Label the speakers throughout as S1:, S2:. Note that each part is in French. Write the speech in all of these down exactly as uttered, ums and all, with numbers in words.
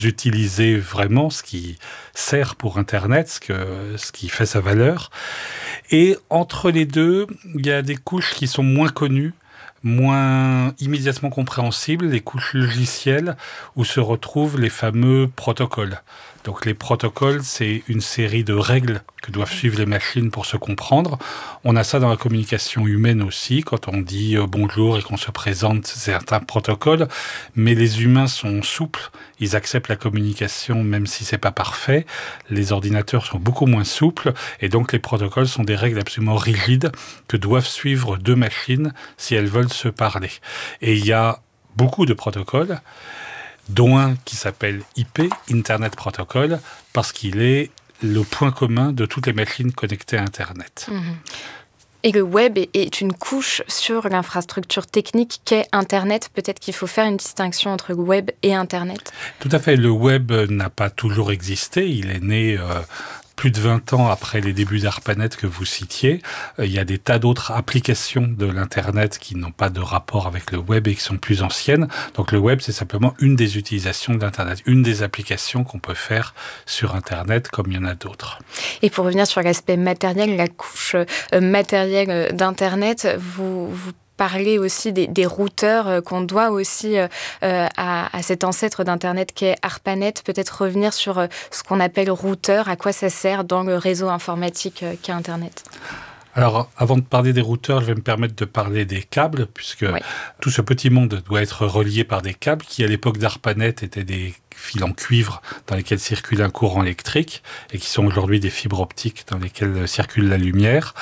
S1: utiliser vraiment ce qui sert pour Internet, ce, que, ce qui fait sa valeur. Et entre les deux, il y a des couches qui sont moins connues, moins immédiatement compréhensibles, les couches logicielles où se retrouvent les fameux protocoles. Donc les protocoles, c'est une série de règles que doivent suivre les machines pour se comprendre. On a ça dans la communication humaine aussi, quand on dit euh, bonjour et qu'on se présente, c'est un protocole. Mais les humains sont souples, ils acceptent la communication même si c'est pas parfait. Les ordinateurs sont beaucoup moins souples et donc les protocoles sont des règles absolument rigides que doivent suivre deux machines si elles veulent se parler. Et il y a beaucoup de protocoles, dont un qui s'appelle I P, Internet Protocol, parce qu'il est le point commun de toutes les machines connectées à Internet.
S2: Mmh. Et le web est une couche sur l'infrastructure technique qu'est Internet. Peut-être qu'il faut faire une distinction entre le web et Internet.
S1: Tout à fait. Le web n'a pas toujours existé. Il est né euh, plus de vingt ans après les débuts d'ARPANET que vous citiez. Euh, il y a des tas d'autres applications de l'Internet qui n'ont pas de rapport avec le web et qui sont plus anciennes. Donc le web, c'est simplement une des utilisations de l'Internet, une des applications qu'on peut faire sur Internet, comme il y en a d'autres. Et
S2: pour revenir sur l'aspect matériel, la couche euh, matérielle d'Internet, vous, vous parler aussi des, des routeurs qu'on doit aussi euh, à, à cet ancêtre d'Internet qui est ARPANET. Peut-être revenir sur euh, ce qu'on appelle routeur, à quoi ça sert dans le réseau informatique euh, qu'est Internet.
S1: Alors, avant de parler des routeurs, je vais me permettre de parler des câbles, puisque oui. tout ce petit monde doit être relié par des câbles qui, à l'époque d'ARPANET, étaient des fils en cuivre dans lesquels circule un courant électrique et qui sont aujourd'hui des fibres optiques dans lesquelles circule la lumière.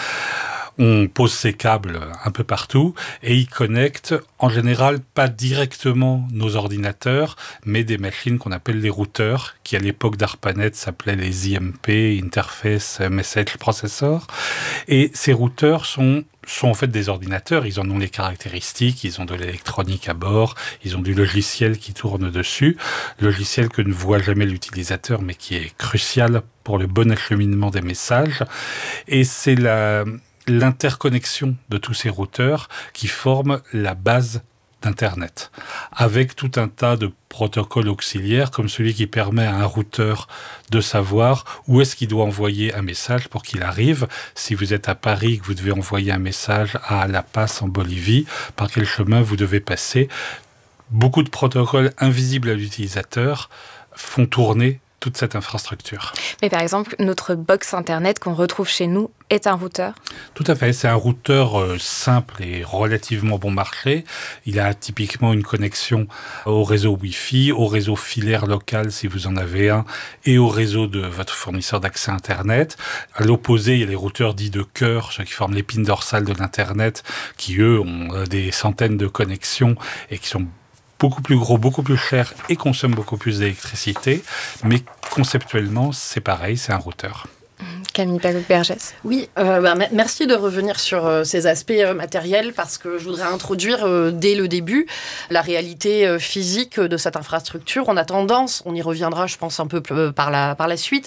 S1: On pose ces câbles un peu partout et ils connectent en général pas directement nos ordinateurs, mais des machines qu'on appelle les routeurs, qui à l'époque d'ARPANET s'appelaient les I M P, Interface Message Processor. Et ces routeurs sont sont en fait des ordinateurs, ils en ont les caractéristiques, ils ont de l'électronique à bord, ils ont du logiciel qui tourne dessus, logiciel que ne voit jamais l'utilisateur mais qui est crucial pour le bon acheminement des messages. Et c'est la... l'interconnexion de tous ces routeurs qui forment la base d'Internet, avec tout un tas de protocoles auxiliaires, comme celui qui permet à un routeur de savoir où est-ce qu'il doit envoyer un message pour qu'il arrive. Si vous êtes à Paris et que vous devez envoyer un message à La Paz en Bolivie, par quel chemin vous devez passer. Beaucoup de protocoles invisibles à l'utilisateur font tourner toute cette infrastructure.
S2: Mais par exemple, notre box Internet qu'on retrouve chez nous est un routeur ?
S1: Tout à fait, c'est un routeur euh, simple et relativement bon marché. Il a typiquement une connexion au réseau Wi-Fi, au réseau filaire local si vous en avez un, et au réseau de votre fournisseur d'accès Internet. À l'opposé, il y a les routeurs dits de cœur, ceux qui forment l'épine dorsale de l'Internet, qui eux ont des centaines de connexions et qui sont beaucoup plus gros, beaucoup plus cher et consomme beaucoup plus d'électricité. Mais conceptuellement, c'est pareil, c'est un routeur.
S2: Camille Pagode-Bergès.
S3: Oui, euh, bah, merci de revenir sur euh, ces aspects euh, matériels parce que je voudrais introduire euh, dès le début la réalité euh, physique de cette infrastructure. On a tendance, on y reviendra je pense un peu euh, par, la, par la suite,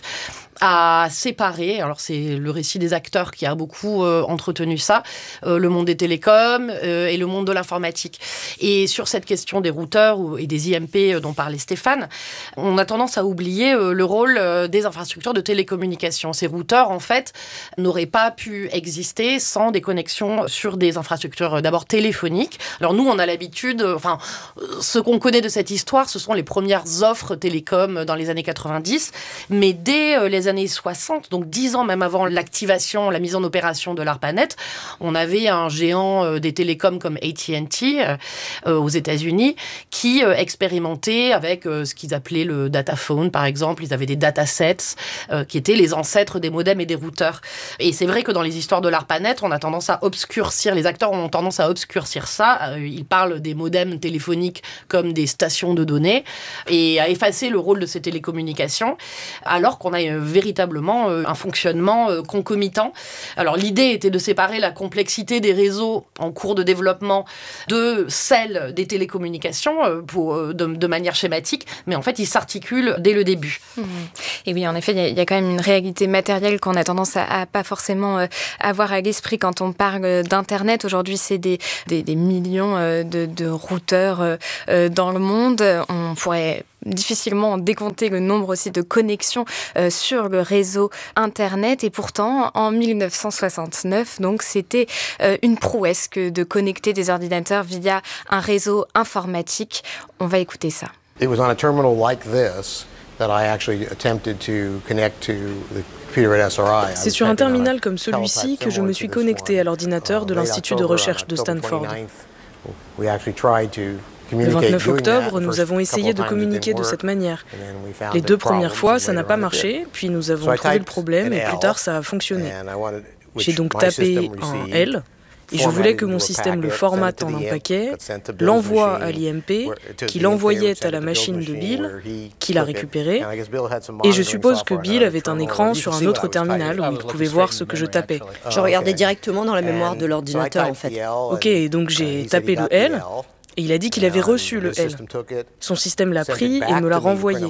S3: à séparer, alors c'est le récit des acteurs qui a beaucoup euh, entretenu ça, euh, le monde des télécoms euh, et le monde de l'informatique. Et sur cette question des routeurs ou, et des I M P euh, dont parlait Stéphane, on a tendance à oublier euh, le rôle euh, des infrastructures de télécommunication. Ces routeurs, en fait, n'auraient pas pu exister sans des connexions sur des infrastructures euh, d'abord téléphoniques. Alors nous, on a l'habitude, euh, enfin, ce qu'on connaît de cette histoire, ce sont les premières offres télécom dans les années quatre-vingt-dix, mais dès euh, les années soixante, donc dix ans même avant l'activation, la mise en opération de l'ARPANET, on avait un géant euh, des télécoms comme A T and T euh, aux États-Unis qui euh, expérimentait avec euh, ce qu'ils appelaient le dataphone, par exemple. Ils avaient des datasets euh, qui étaient les ancêtres des modems et des routeurs. Et c'est vrai que dans les histoires de l'ARPANET, on a tendance à obscurcir, les acteurs ont tendance à obscurcir ça. Euh, ils parlent des modems téléphoniques comme des stations de données et à effacer le rôle de ces télécommunications, alors qu'on a euh, véritablement euh, un fonctionnement euh, concomitant. Alors l'idée était de séparer la complexité des réseaux en cours de développement de celle des télécommunications euh, pour, euh, de, de manière schématique, mais en fait ils s'articulent dès le début.
S2: Mmh. Et oui, en effet, il y, y a quand même une réalité matérielle matériel qu'on a tendance à, à pas forcément euh, avoir à l'esprit quand on parle d'Internet. Aujourd'hui, c'est des, des, des millions euh, de, de routeurs euh, dans le monde. On pourrait difficilement décompter le nombre aussi de connexions euh, sur le réseau Internet. Et pourtant, en dix-neuf cent soixante-neuf, donc, c'était euh, une prouesse que de connecter des ordinateurs via un réseau informatique. On va écouter ça.
S4: It was on a terminal like this that I actually attempted to connect to the computer at S R I.
S5: C'est sur un terminal comme celui-ci que je me suis connecté à l'ordinateur de l'Institut de recherche de Stanford. Le vingt-neuf octobre, nous avons essayé de communiquer de cette manière. Les deux premières fois, ça n'a pas marché, puis nous avons trouvé le problème et plus tard, ça a fonctionné. J'ai donc tapé un L et je voulais que mon système le formate en un paquet, l'envoie à l'I M P, qui l'envoyait à la machine de Bill, qui l'a récupéré, et je suppose que Bill avait un écran sur un autre terminal où il pouvait voir ce que je tapais.
S6: Je regardais directement dans la mémoire de l'ordinateur, en fait.
S5: Ok, donc j'ai tapé le L, et il a dit qu'il avait reçu le L. Son système l'a pris et me l'a renvoyé.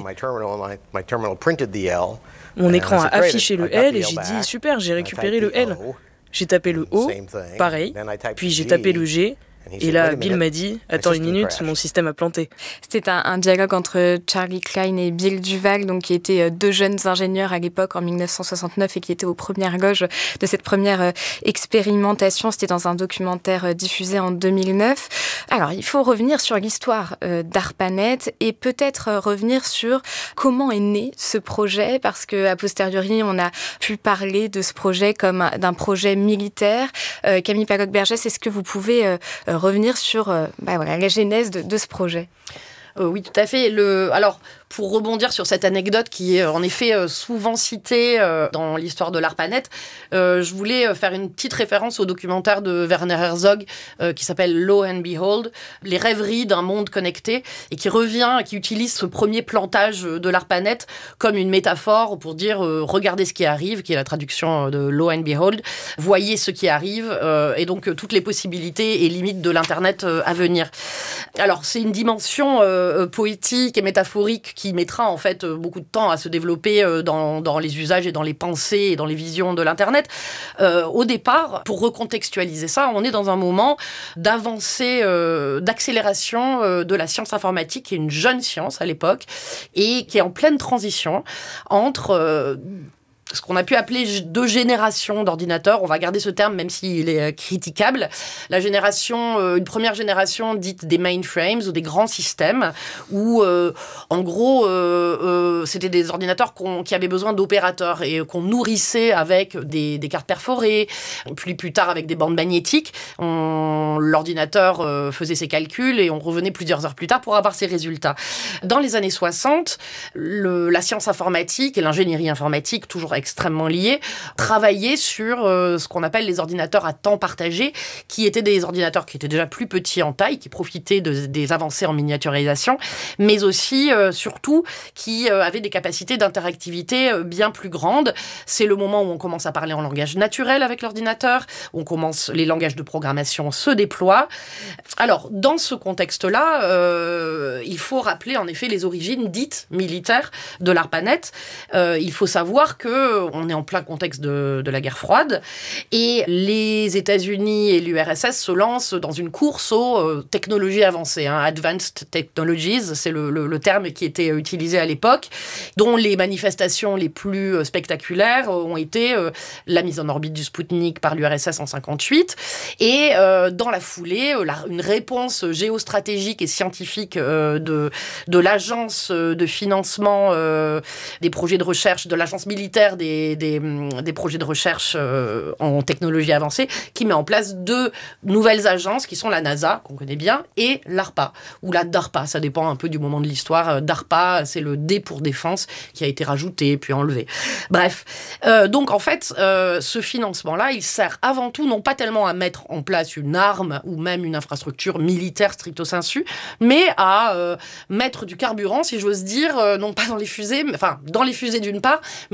S5: Mon écran a affiché le L et j'ai dit « Super, j'ai récupéré le L ». J'ai tapé le O, pareil, puis j'ai tapé le G, et là, Bill m'a dit « Attends une minute, mon système a planté ».
S2: C'était un, un dialogue entre Charlie Klein et Bill Duval, donc, qui étaient deux jeunes ingénieurs à l'époque, en dix-neuf cent soixante-neuf, et qui étaient aux premières loges de cette première expérimentation. C'était dans un documentaire diffusé en deux mille neuf. Alors, il faut revenir sur l'histoire d'ARPANET et peut-être revenir sur comment est né ce projet, parce qu'à posteriori, on a pu parler de ce projet comme d'un projet militaire. Euh, Camille Paloc-Bergès, est-ce que vous pouvez euh, revenir sur euh, bah voilà, la genèse de, de ce projet?
S3: Euh, oui, tout à fait. Le... Alors, pour rebondir sur cette anecdote qui est en effet souvent citée dans l'histoire de l'ARPANET, euh, je voulais faire une petite référence au documentaire de Werner Herzog euh, qui s'appelle Lo and Behold, les rêveries d'un monde connecté, et qui revient, qui utilise ce premier plantage de l'ARPANET comme une métaphore pour dire euh, regardez ce qui arrive, qui est la traduction de Lo and Behold, voyez ce qui arrive, euh, et donc euh, toutes les possibilités et limites de l'Internet euh, à venir. Alors, c'est une dimension euh, poétique et métaphorique qui mettra en fait beaucoup de temps à se développer dans, dans les usages et dans les pensées et dans les visions de l'Internet. Euh, au départ, pour recontextualiser ça, on est dans un moment d'avancée, euh, d'accélération euh, de la science informatique, qui est une jeune science à l'époque et qui est en pleine transition entre... Euh, ce qu'on a pu appeler deux générations d'ordinateurs. On va garder ce terme, même s'il est critiquable. La génération, euh, une première génération dite des mainframes, ou des grands systèmes, où, euh, en gros, euh, euh, c'était des ordinateurs qu'on, qui avaient besoin d'opérateurs et qu'on nourrissait avec des, des cartes perforées, puis plus tard avec des bandes magnétiques. On, l'ordinateur euh, faisait ses calculs et on revenait plusieurs heures plus tard pour avoir ses résultats. Dans les années soixante, le, la science informatique et l'ingénierie informatique, toujours extrêmement liés, travaillaient sur euh, ce qu'on appelle les ordinateurs à temps partagé, qui étaient des ordinateurs qui étaient déjà plus petits en taille, qui profitaient de, des avancées en miniaturisation, mais aussi, euh, surtout, qui euh, avaient des capacités d'interactivité euh, bien plus grandes. C'est le moment où on commence à parler en langage naturel avec l'ordinateur, où on commence, les langages de programmation se déploient. Alors, dans ce contexte-là, euh, il faut rappeler en effet les origines dites militaires de l'ARPANET. Euh, il faut savoir que on est en plein contexte de, de la guerre froide et les États-Unis et l'U R S S se lancent dans une course aux euh, technologies avancées. Hein. Advanced Technologies, c'est le, le, le terme qui était utilisé à l'époque, dont les manifestations les plus euh, spectaculaires euh, ont été euh, la mise en orbite du Spoutnik par l'U R S S en cinquante-huit et euh, dans la foulée, euh, la, une réponse géostratégique et scientifique euh, de, de l'agence de financement euh, des projets de recherche, de l'agence militaire Des, des, des projets de recherche euh, en technologie avancée, qui met en place deux nouvelles agences qui sont la NASA, qu'on connaît bien, et l'ARPA, ou la DARPA, ça dépend un peu du moment de l'histoire. DARPA, c'est le D pour défense, qui a été rajouté, puis enlevé. Bref, euh, donc en fait, euh, ce financement-là, il sert avant tout, non pas tellement à mettre en place une arme, ou même une infrastructure militaire stricto sensu, mais à euh, mettre du carburant, si j'ose dire, euh, non pas dans les fusées, enfin, dans les fusées d'une part, mais aussi dans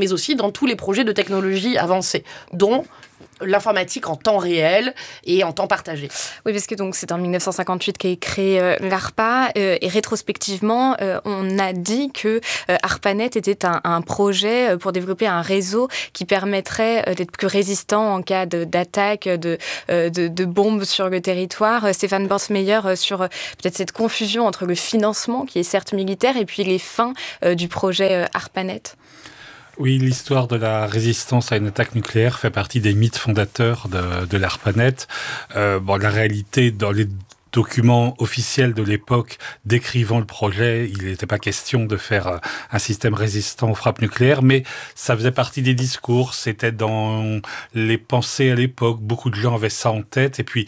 S3: quasiment tous les projets de technologie avancée, dont l'informatique en temps réel et en temps partagé.
S2: Oui, parce que donc c'est en dix-neuf cent cinquante-huit qu'est créé euh, l'ARPA euh, et rétrospectivement, euh, on a dit que euh, ARPANET était un, un projet pour développer un réseau qui permettrait euh, d'être plus résistant en cas de, d'attaque, de, euh, de, de bombes sur le territoire. Euh, Stéphane Borsmeyer euh, sur euh, peut-être cette confusion entre le financement, qui est certes militaire, et puis les fins euh, du projet euh, ARPANET.
S1: Oui, l'histoire de la résistance à une attaque nucléaire fait partie des mythes fondateurs de, de l'ARPANET. Euh, bon, la réalité, dans les documents officiels de l'époque décrivant le projet, il n'était pas question de faire un système résistant aux frappes nucléaires, mais ça faisait partie des discours, c'était dans les pensées à l'époque, beaucoup de gens avaient ça en tête, et puis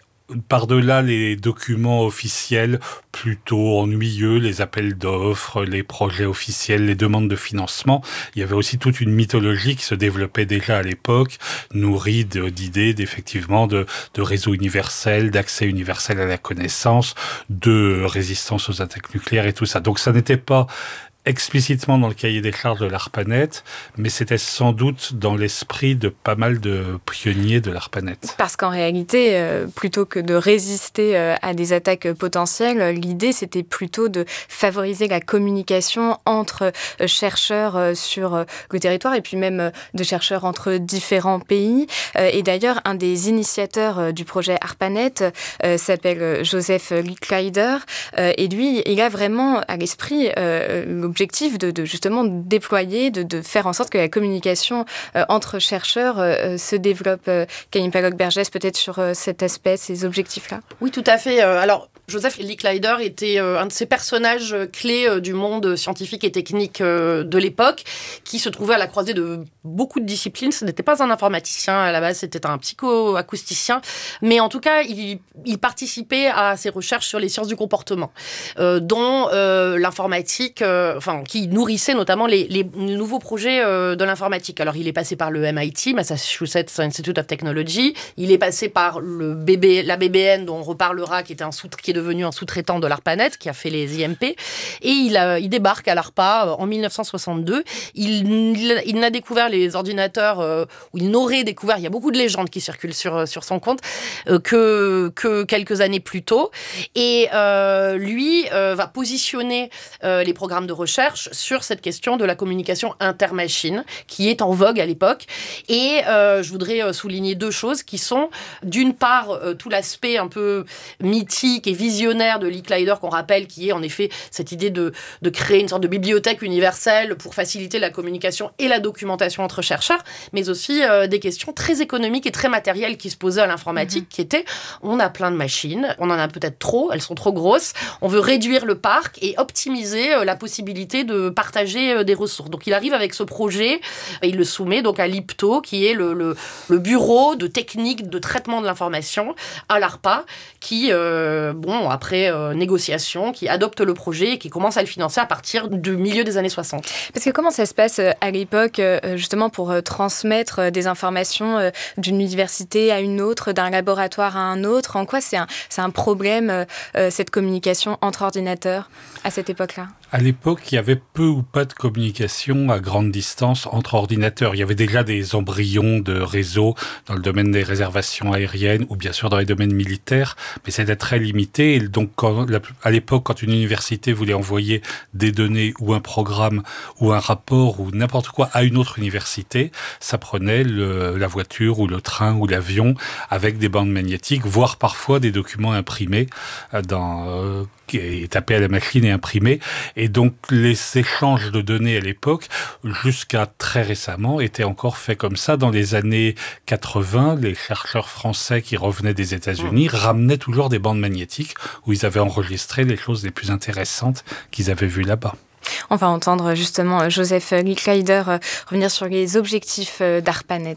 S1: par-delà les documents officiels plutôt ennuyeux, les appels d'offres, les projets officiels, les demandes de financement, il y avait aussi toute une mythologie qui se développait déjà à l'époque, nourrie de, d'idées d'effectivement de, de réseau universel, d'accès universel à la connaissance, de résistance aux attaques nucléaires et tout ça. Donc ça n'était pas explicitement dans le cahier des charges de l'ARPANET, mais c'était sans doute dans l'esprit de pas mal de pionniers de l'ARPANET.
S2: Parce qu'en réalité, euh, plutôt que de résister euh, à des attaques potentielles, l'idée c'était plutôt de favoriser la communication entre euh, chercheurs euh, sur euh, le territoire et puis même euh, de chercheurs entre différents pays. Euh, et d'ailleurs, un des initiateurs euh, du projet ARPANET euh, s'appelle Joseph Licklider, euh, et lui, il a vraiment à l'esprit euh, l'objectif de, de justement déployer, de, de faire en sorte que la communication euh, entre chercheurs euh, se développe. Euh, Camille Palloc-Bergès, peut-être sur euh, cet aspect, ces objectifs-là.
S3: Oui, tout à fait. Euh, alors, Joseph Licklider était euh, un de ces personnages clés euh, du monde scientifique et technique euh, de l'époque, qui se trouvait à la croisée de beaucoup de disciplines. Ce n'était pas un informaticien à la base, c'était un psychoacousticien, mais en tout cas, il, il participait à ses recherches sur les sciences du comportement, euh, dont euh, l'informatique, euh, enfin, qui nourrissait notamment les, les nouveaux projets euh, de l'informatique. Alors, il est passé par le M I T, Massachusetts Institute of Technology. Il est passé par le B B, la B B N, dont on reparlera, qui était un sous, qui est devenu un sous-traitant de l'ARPANET, qui a fait les I M P. Et il, a, il débarque à l'ARPA en dix-neuf cent soixante-deux. Il, il, il n'a découvert les ordinateurs, euh, ou il n'aurait découvert, il y a beaucoup de légendes qui circulent sur, sur son compte, euh, que, que quelques années plus tôt. Et euh, lui euh, va positionner euh, les programmes de recherche sur cette question de la communication intermachine, qui est en vogue à l'époque. Et euh, je voudrais souligner deux choses qui sont, d'une part, euh, tout l'aspect un peu mythique et visionnaire de Licklider, qu'on rappelle, qui est en effet cette idée de, de créer une sorte de bibliothèque universelle pour faciliter la communication et la documentation entre chercheurs, mais aussi euh, des questions très économiques et très matérielles qui se posaient à l'informatique, mmh. qui étaient, on a plein de machines, on en a peut-être trop, elles sont trop grosses, on veut réduire le parc et optimiser euh, la possibilité de partager euh, des ressources. Donc il arrive avec ce projet, et il le soumet donc à l'I P T O, qui est le, le, le bureau de technique de traitement de l'information à l'ARPA, qui, euh, bon, après euh, négociation, qui adopte le projet et qui commence à le financer à partir du milieu des années soixante.
S2: Parce que comment ça se passe à l'époque, justement, pour transmettre des informations d'une université à une autre, d'un laboratoire à un autre? En quoi c'est un, c'est un problème, cette communication entre ordinateurs à cette époque-là?
S1: À l'époque, il y avait peu ou pas de communication à grande distance entre ordinateurs. Il y avait déjà des embryons de réseaux dans le domaine des réservations aériennes ou bien sûr dans les domaines militaires, mais c'était très limité. Et donc, quand, à l'époque, quand une université voulait envoyer des données ou un programme ou un rapport ou n'importe quoi à une autre université, ça prenait le, la voiture ou le train ou l'avion avec des bandes magnétiques, voire parfois des documents imprimés dans... Euh, et tapé à la machine et imprimé. Et donc, les échanges de données à l'époque, jusqu'à très récemment, étaient encore faits comme ça. Dans les années quatre-vingts, les chercheurs français qui revenaient des États-Unis mmh. ramenaient toujours des bandes magnétiques où ils avaient enregistré les choses les plus intéressantes qu'ils avaient vues là-bas.
S2: On va entendre justement Joseph Licklider euh, revenir sur les objectifs euh, d'ARPANET.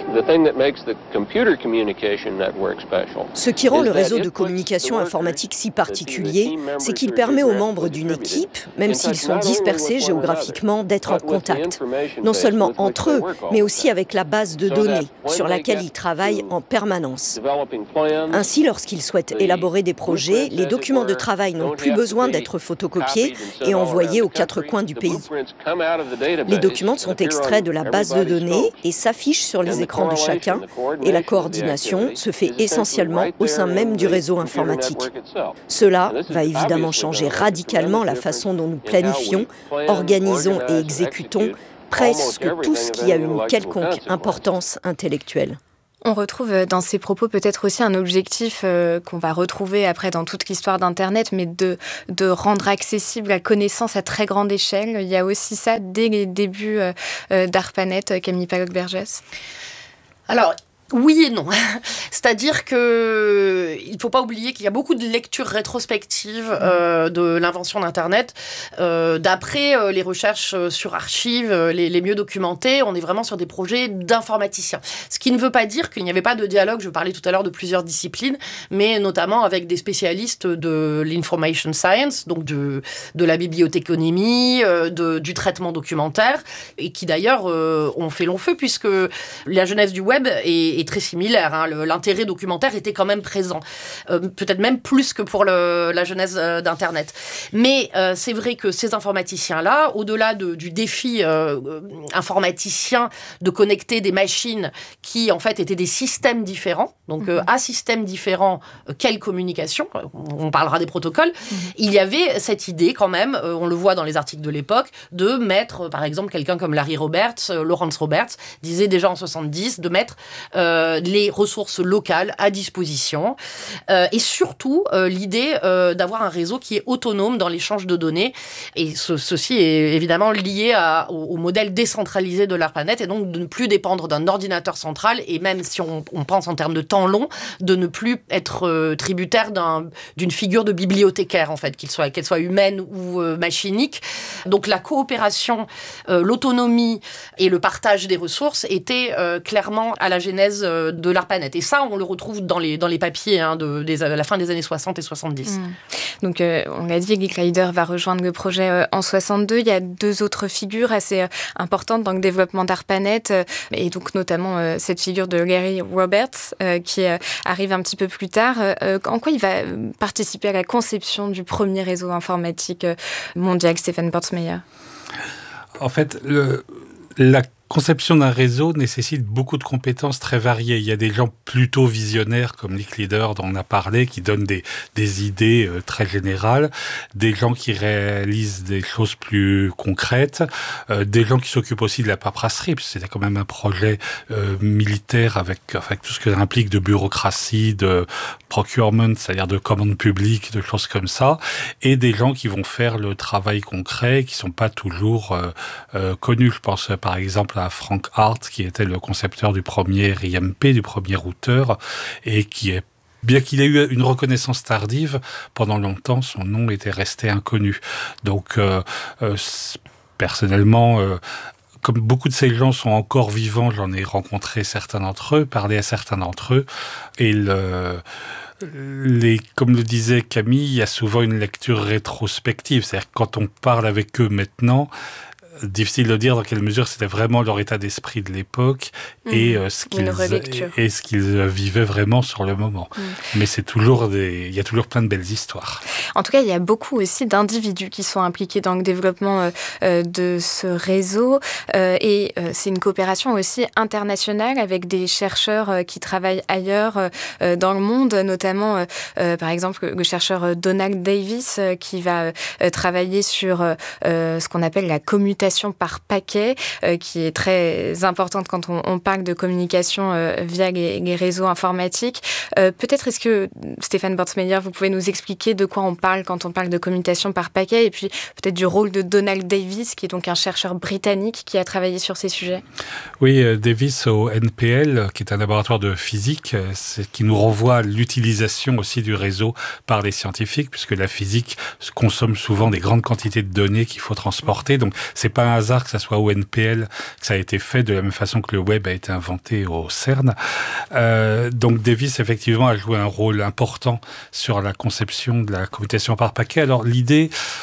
S6: Ce qui rend le réseau de communication informatique si particulier, c'est qu'il permet aux membres d'une équipe, même s'ils sont dispersés géographiquement, d'être en contact, non seulement entre eux, mais aussi avec la base de données sur laquelle ils travaillent en permanence. Ainsi, lorsqu'ils souhaitent élaborer des projets, les documents de travail n'ont plus besoin d'être photocopiés et envoyés au quatre coins du pays. Les documents sont extraits de la base de données et s'affichent sur les écrans de chacun, et la coordination se fait essentiellement au sein même du réseau informatique. Cela va évidemment changer radicalement la façon dont nous planifions, organisons et exécutons presque tout ce qui a une quelconque importance intellectuelle.
S2: On retrouve dans ces propos peut-être aussi un objectif euh, qu'on va retrouver après dans toute l'histoire d'Internet, mais de, de rendre accessible la connaissance à très grande échelle. Il y a aussi ça dès les débuts euh, d'ARPANET, Camille Palloque-Bergès.
S3: Alors, oui et non. C'est-à-dire que il ne faut pas oublier qu'il y a beaucoup de lectures rétrospectives euh, de l'invention d'Internet. Euh, d'après euh, les recherches sur archives les, les mieux documentées, on est vraiment sur des projets d'informaticiens. Ce qui ne veut pas dire qu'il n'y avait pas de dialogue. Je parlais tout à l'heure de plusieurs disciplines, mais notamment avec des spécialistes de l'information science, donc de, de la bibliothéconomie, euh, de, du traitement documentaire, et qui d'ailleurs euh, ont fait long feu, puisque la genèse du web est est très similaire. Hein. Le, l'intérêt documentaire était quand même présent. Euh, peut-être même plus que pour le, la genèse euh, d'Internet. Mais euh, c'est vrai que ces informaticiens-là, au-delà de, du défi euh, informaticien de connecter des machines qui, en fait, étaient des systèmes différents, donc mmh. euh, à systèmes différents, euh, quelle communication, on parlera des protocoles, mmh. il y avait cette idée quand même, euh, on le voit dans les articles de l'époque, de mettre, par exemple, quelqu'un comme Larry Roberts, euh, Lawrence Roberts, disait déjà en soixante-dix, de mettre euh, les ressources locales à disposition. Euh, et surtout, euh, l'idée euh, d'avoir un réseau qui est autonome dans l'échange de données. Et ce, ceci est évidemment lié à, au, au modèle décentralisé de l'ARPANET, et donc de ne plus dépendre d'un ordinateur central, et même si on, on pense en termes de temps long, de ne plus être euh, tributaire d'un, d'une figure de bibliothécaire, en fait, qu'il soit, qu'elle soit humaine ou euh, machinique. Donc la coopération, euh, l'autonomie et le partage des ressources étaient euh, clairement à la genèse de l'ARPANET. Et ça, on le retrouve dans les, dans les papiers hein, de, des, à la fin des années soixante et soixante-dix. Mmh.
S2: Donc, euh, on l'a dit, Guy Kleider va rejoindre le projet euh, en soixante-deux. Il y a deux autres figures assez euh, importantes dans le développement d'ARPANET, euh, et donc notamment euh, cette figure de Larry Roberts, euh, qui euh, arrive un petit peu plus tard. Euh, en quoi il va participer à la conception du premier réseau informatique euh, mondial, Stephen Portsmeyer ?
S1: En fait, le, la conception d'un réseau nécessite beaucoup de compétences très variées. Il y a des gens plutôt visionnaires, comme Nick Leader dont on a parlé, qui donnent des, des idées euh, très générales, des gens qui réalisent des choses plus concrètes, euh, des gens qui s'occupent aussi de la paperasserie, parce que c'est quand même un projet euh, militaire avec, enfin, tout ce que ça implique de bureaucratie, de procurement, c'est-à-dire de commandes publiques, de choses comme ça, et des gens qui vont faire le travail concret, qui sont pas toujours euh, euh, connus. Je pense par exemple à Frank Hart, qui était le concepteur du premier I M P, du premier routeur, et qui est, bien qu'il ait eu une reconnaissance tardive, pendant longtemps, son nom était resté inconnu. Donc, euh, euh, personnellement, euh, comme beaucoup de ces gens sont encore vivants, j'en ai rencontré certains d'entre eux, parlé à certains d'entre eux, et le... Les, comme le disait Camille, il y a souvent une lecture rétrospective, c'est-à-dire que quand on parle avec eux maintenant, difficile de dire dans quelle mesure c'était vraiment leur état d'esprit de l'époque mmh. et, euh, ce qu'ils, et ce qu'ils vivaient vraiment sur le moment. Mmh. Mais c'est toujours des, il y a toujours plein de belles histoires.
S2: En tout cas, il y a beaucoup aussi d'individus qui sont impliqués dans le développement euh, de ce réseau. Euh, et euh, c'est une coopération aussi internationale avec des chercheurs euh, qui travaillent ailleurs euh, dans le monde, notamment, euh, par exemple, le chercheur Donald Davis euh, qui va euh, travailler sur euh, ce qu'on appelle la commutation par paquet, euh, qui est très importante quand on, on parle de communication euh, via les, les réseaux informatiques. Euh, peut-être est-ce que, Stephen Portsmeyer, vous pouvez nous expliquer de quoi on parle quand on parle de commutation par paquet, et puis peut-être du rôle de Donald Davis, qui est donc un chercheur britannique qui a travaillé sur ces sujets.
S1: Oui, euh, Davis au N P L, qui est un laboratoire de physique, c'est, qui nous renvoie à l'utilisation aussi du réseau par les scientifiques, puisque la physique consomme souvent des grandes quantités de données qu'il faut transporter. Donc, c'est pas un hasard que ça soit au N P L que ça a été fait, de la même façon que le web a été inventé au CERN. Euh, donc Davis, effectivement, a joué un rôle important sur la conception de la commutation par paquet. Alors l'idée,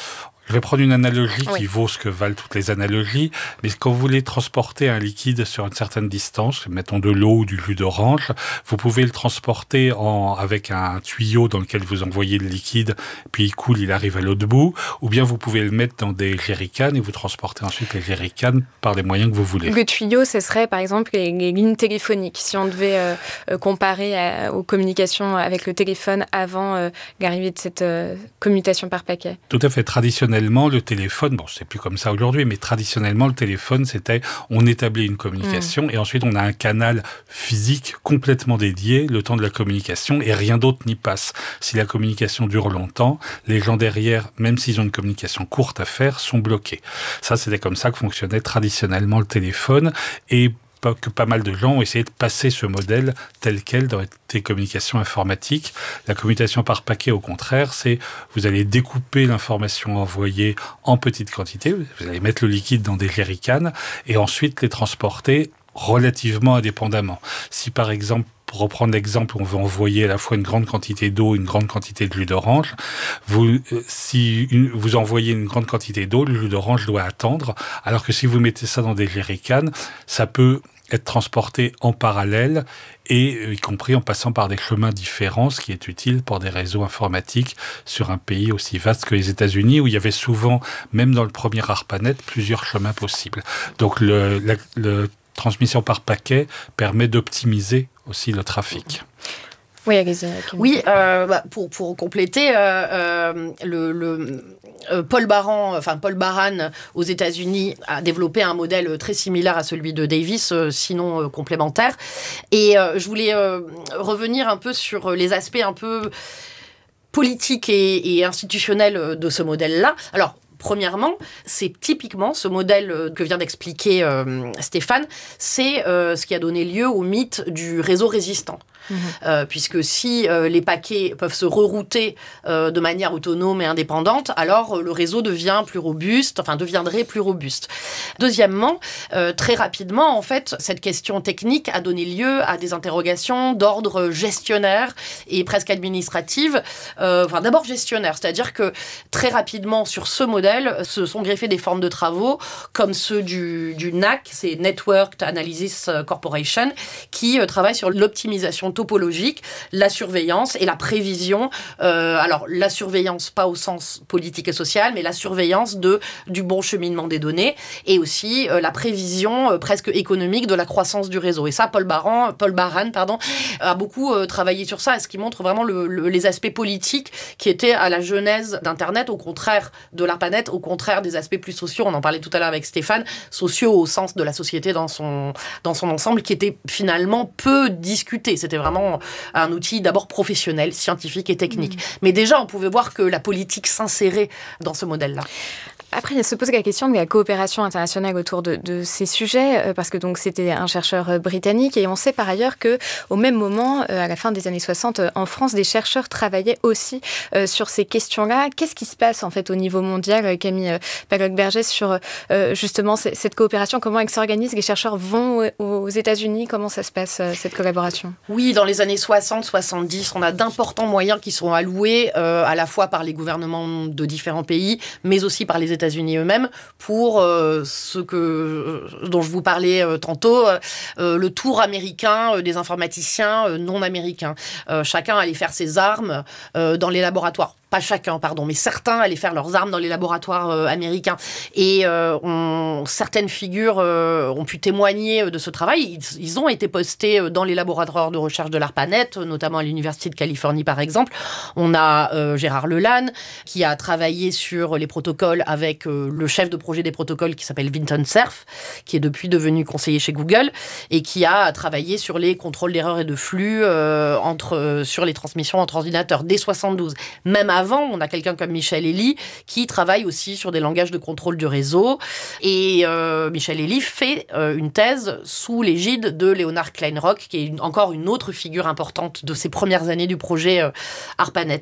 S1: Je vais prendre une analogie
S2: oui.
S1: qui vaut ce que valent toutes les analogies, mais quand vous voulez transporter un liquide sur une certaine distance, mettons de l'eau ou du jus d'orange, vous pouvez le transporter en, avec un tuyau dans lequel vous envoyez le liquide, puis il coule, il arrive à l'autre bout, ou bien vous pouvez le mettre dans des jerrycans et vous transportez ensuite les jerrycans par les moyens que vous voulez.
S2: Le tuyau, ce serait par exemple les, les lignes téléphoniques. Si on devait euh, euh, comparer à, aux communications avec le téléphone avant euh, l'arrivée de cette euh, commutation par paquet.
S1: Tout à fait. Traditionnellement, le téléphone, bon, c'est plus comme ça aujourd'hui, mais traditionnellement, le téléphone, c'était, on établit une communication mmh. et ensuite on a un canal physique complètement dédié, le temps de la communication, et rien d'autre n'y passe. Si la communication dure longtemps, les gens derrière, même s'ils ont une communication courte à faire, sont bloqués. Ça, c'était comme ça que fonctionnait traditionnellement le téléphone, et que pas mal de gens ont essayé de passer ce modèle tel quel dans les communications informatiques. La commutation par paquet, au contraire, c'est vous allez découper l'information envoyée en petites quantités, vous allez mettre le liquide dans des jerrycans et ensuite les transporter relativement indépendamment. Si par exemple, pour reprendre l'exemple, on veut envoyer à la fois une grande quantité d'eau et une grande quantité de jus d'orange. Vous, si une, vous envoyez une grande quantité d'eau, le jus d'orange doit attendre, alors que si vous mettez ça dans des jerrycans, ça peut être transporté en parallèle et euh, y compris en passant par des chemins différents, ce qui est utile pour des réseaux informatiques sur un pays aussi vaste que les États-Unis, où il y avait souvent, même dans le premier ARPANET, plusieurs chemins possibles. Donc le, la le transmission par paquet permet d'optimiser aussi le trafic.
S2: Oui, allez-y.
S3: Oui, euh, bah, pour, pour compléter, euh, euh, le, le, euh, Paul Baran, enfin Paul Baran aux États-Unis a développé un modèle très similaire à celui de Davis, euh, sinon euh, complémentaire. Et euh, je voulais euh, revenir un peu sur les aspects un peu politiques et, et institutionnels de ce modèle-là. Alors, premièrement, c'est typiquement ce modèle que vient d'expliquer euh, Stéphane, c'est euh, ce qui a donné lieu au mythe du réseau résistant. Mmh. Euh, puisque si euh, les paquets peuvent se rerouter euh, de manière autonome et indépendante, alors euh, le réseau devient plus robuste, enfin deviendrait plus robuste. Deuxièmement, euh, très rapidement, en fait, cette question technique a donné lieu à des interrogations d'ordre gestionnaire et presque administrative. Euh, enfin, d'abord gestionnaire, c'est-à-dire que très rapidement, sur ce modèle, se sont greffés des formes de travaux comme ceux du, du N A C, c'est Networked Analysis Corporation, qui euh, travaille sur l'optimisation topologique, la surveillance et la prévision. Euh, alors, la surveillance, pas au sens politique et social, mais la surveillance de, du bon cheminement des données et aussi euh, la prévision euh, presque économique de la croissance du réseau. Et ça, Paul Baran, Paul Baran pardon, a beaucoup euh, travaillé sur ça, ce qui montre vraiment le, le, les aspects politiques qui étaient à la genèse d'Internet, au contraire de l'ARPANET, au contraire des aspects plus sociaux. On en parlait tout à l'heure avec Stéphane, sociaux au sens de la société dans son, dans son ensemble, qui était finalement peu discuté. C'était vraiment un outil d'abord professionnel, scientifique et technique. Mmh. Mais déjà, on pouvait voir que la politique s'insérait dans ce modèle-là.
S2: Après, il se pose la question de la coopération internationale autour de, de ces sujets, euh, parce que donc c'était un chercheur euh, britannique, et on sait par ailleurs que au même moment, euh, à la fin des années soixante, euh, en France, des chercheurs travaillaient aussi euh, sur ces questions-là. Qu'est-ce qui se passe en fait au niveau mondial, euh, Camille euh, Palloc-Bergès, sur euh, justement c- cette coopération? Comment elle s'organise? Les chercheurs vont aux, aux États-Unis? Comment ça se passe euh, cette collaboration?
S3: Oui, dans les années soixante soixante-dix, on a d'importants moyens qui sont alloués euh, à la fois par les gouvernements de différents pays, mais aussi par les États-Unis eux-mêmes pour euh, ce que, euh, dont je vous parlais euh, tantôt, euh, le tour américain euh, des informaticiens euh, non américains. Euh, chacun allait faire ses armes euh, dans les laboratoires. Pas chacun, pardon, mais certains allaient faire leurs armes dans les laboratoires euh, américains. Et euh, on, certaines figures euh, ont pu témoigner de ce travail. Ils, ils ont été postés dans les laboratoires de recherche de l'ARPANET, notamment à l'Université de Californie, par exemple. On a euh, Gérard Lelanne, qui a travaillé sur les protocoles avec euh, le chef de projet des protocoles, qui s'appelle Vinton Cerf, qui est depuis devenu conseiller chez Google, et qui a travaillé sur les contrôles d'erreurs et de flux euh, entre, euh, sur les transmissions entre ordinateurs dès soixante-douze. Même avant, on a quelqu'un comme Michel Elie qui travaille aussi sur des langages de contrôle du réseau. Et euh, Michel Elie fait euh, une thèse sous l'égide de Leonard Kleinrock, qui est une, encore une autre figure importante de ces premières années du projet euh, ARPANET.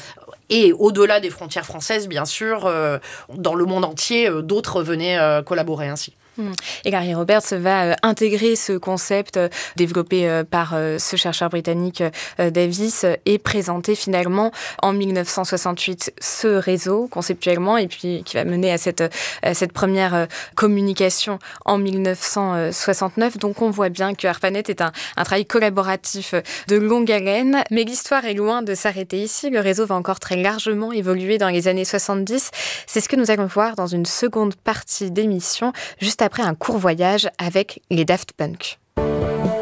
S3: Et au-delà des frontières françaises, bien sûr, euh, dans le monde entier, euh, d'autres venaient euh, collaborer ainsi.
S2: Et Gary Roberts va intégrer ce concept développé par ce chercheur britannique Davis et présenter finalement en mille neuf cent soixante-huit ce réseau conceptuellement et puis qui va mener à cette, à cette première communication en mille neuf cent soixante-neuf. Donc on voit bien que ARPANET est un, un travail collaboratif de longue haleine, mais l'histoire est loin de s'arrêter ici. Le réseau va encore très largement évoluer dans les années soixante-dix. C'est ce que nous allons voir dans une seconde partie d'émission, juste après un court voyage avec les Daft Punk.